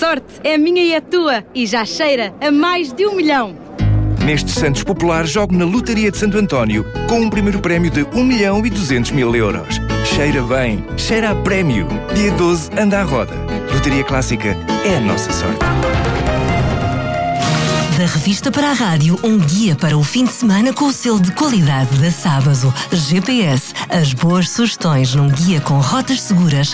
sorte é minha e é tua e já cheira a mais de 1 milhão. Nestes Santos Populares, jogo na Lotaria de Santo António com um primeiro prémio de 1.200.000 euros. Cheira bem, cheira a prémio. Dia 12, anda à roda. Lotaria Clássica é a nossa sorte. Da revista para a rádio, um guia para o fim de semana com o selo de qualidade da Sábado. GPS, as boas sugestões num guia com rotas seguras